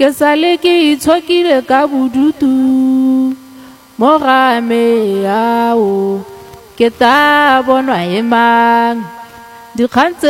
ke sale ke itshokile ka bodutu mo game yao ke ta bonwa e mang dikgang